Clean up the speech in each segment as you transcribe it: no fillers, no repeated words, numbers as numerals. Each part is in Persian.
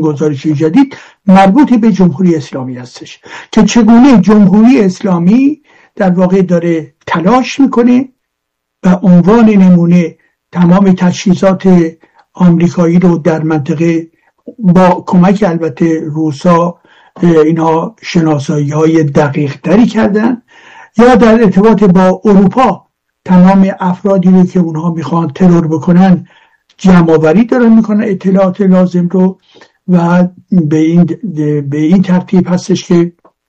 گزارش جدید مربوط به جمهوری اسلامی هستش که چگونه جمهوری اسلامی در واقع داره تلاش میکنه و عنوان نمونه تمام تجهیزات آمریکایی رو در منطقه با کمک البته روسا اینها شناسایی های دقیق تری کردن، یا در ارتباط با اروپا تمام افرادی رو که اونها میخوان ترور بکنن جمع آوری دارن میکنن اطلاعات لازم رو، و به این ترتیب هستش که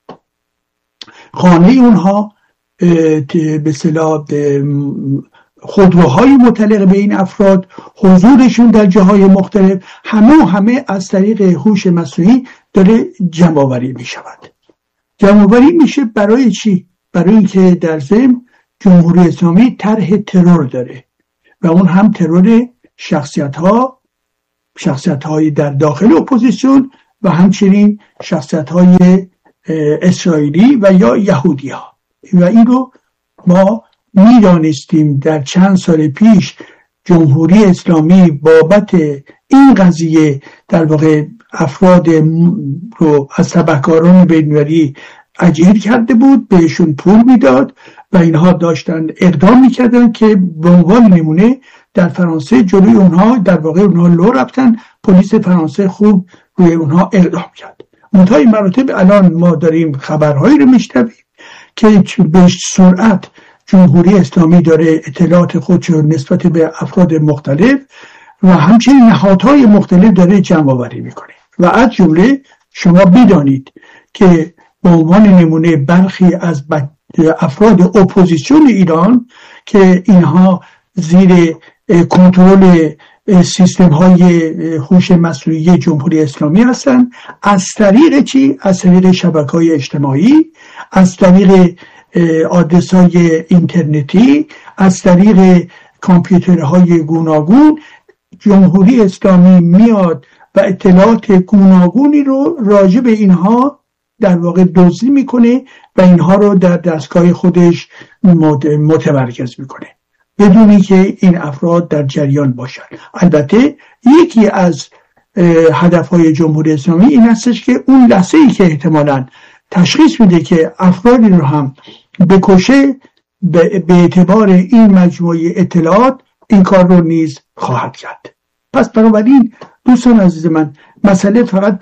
خانه اونها به اصطلاح خودروهای متعلق به این افراد، حضورشون در جاهای مختلف، همه از طریق هوش مصنوعی داره جمع آوری می شود. جمع آوری میشه برای چی؟ برای اینکه در ضمن جمهوری اسلامی طرح ترور داره و اون هم ترور شخصیت‌های در داخل اپوزیسیون و همچنین شخصیت‌های اسرائیلی و یا یهودی ها. و این رو ما میدانستیم در چند سال پیش جمهوری اسلامی بابت این قضیه در واقع افراد رو از تبهکاران بین‌المللی اجیر کرده بود، بهشون پول میداد و اینها داشتن اقدام میکردن که به عنوان نمونه در فرانسه جلوی اونها در واقع اونها لو رفتن، پلیس فرانسه خوب روی اونها اقدام کرد. منتهای مراتب الان ما داریم خبرهایی رو میشنویم که به سرعت جمهوری اسلامی داره اطلاعات خودش نسبت به افراد مختلف و همچنین نهادهای مختلف داره جمع آوری میکنه و از جمله شما بدانید که به عنوان نمونه برخی از افراد اپوزیسیون ایران که اینها زیر کنترل سیستم های هوش مصنوعی جمهوری اسلامی هستند، از طریق چی؟ از طریق شبکه‌های اجتماعی، از طریق آدرس های اینترنتی، از طریق کامپیوترهای گوناگون جمهوری اسلامی میاد و اطلاعات گوناگونی رو راجع به اینها در واقع دزدی میکنه و اینها رو در دستگاه خودش متمرکز میکنه بدونی که این افراد در جریان باشن. البته یکی از هدفهای جمهوری اسلامی این هستش که اون لحظه‌ای که احتمالاً تشخیص میده که افرادی رو هم بکشه به اعتبار این مجموعه اطلاعات این کار رو نیز خواهد کرد. پس بنابراین دوستان عزیز من، مسئله فقط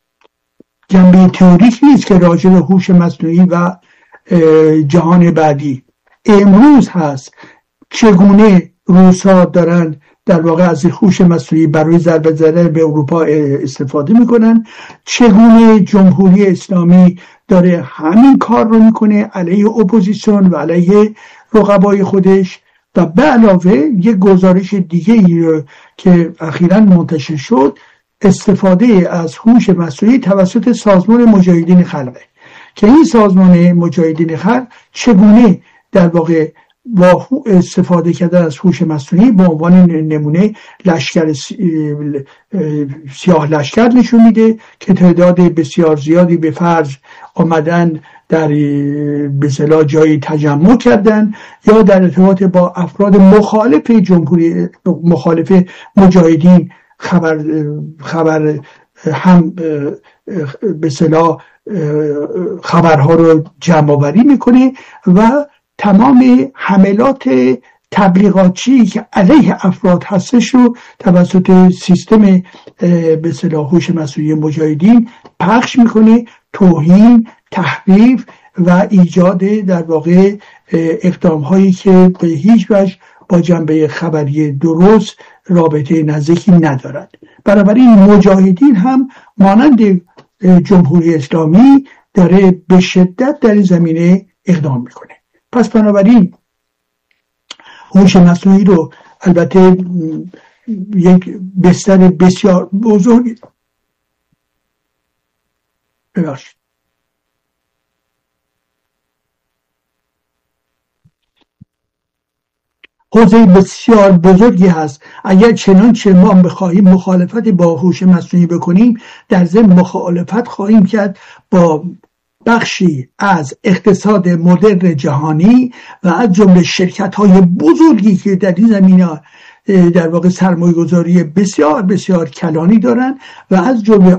جنبه تئوریک نیست که راجع به هوش مصنوعی و جهان بعدی امروز هست چگونه روسا دارن در واقع از هوش مصنوعی برای ضربه زدن به اروپا استفاده میکنن، چگونه جمهوری اسلامی داره همین کار رو میکنه علیه اپوزیسیون و علیه رقبای خودش. و به علاوه یک گزارش دیگه ای رو که اخیراً منتشر شد، استفاده از هوش مصنوعی توسط سازمان مجاهدین خلقه که این سازمان مجاهدین خلق چگونه در واقع با استفاده کردن از هوش مصنوعی به عنوان نمونه لشکر سیاه لشکر نشون میده که تعداد بسیار زیادی به فرض آمدن در به اصطلاح جایی تجمع کردن، یا در ارتباط با افراد مخالف مجاهدین خبر هم به اصطلاح خبرها رو جمع آوری میکنه و تمام حملات تبلیغاتی که علیه افراد هستش رو توسط سیستم به اصطلاح هوش مصنوعی مجاهدین پخش میکنه، توهین، تحریف و ایجاد در واقع اقدام هایی که به هیچ وجه با جنبه خبری درست رابطه نزدیکی ندارد. بنابراین مجاهدین هم مانند جمهوری اسلامی داره به شدت در این زمینه اقدام میکنه. پس بنابراین هوش مصنوعی رو البته یک بستر بسیار بزرگی حوزه بسیار بزرگی هست. اگر چنانچه ما بخواهیم مخالفت با هوش مصنوعی بکنیم، در ضمن مخالفت خواهیم کرد با بخشی از اقتصاد مدرن جهانی و از جمله شرکت‌های بزرگی که در این زمینه در واقع سرمایه‌گذاری بسیار بسیار کلانی دارن و از جمله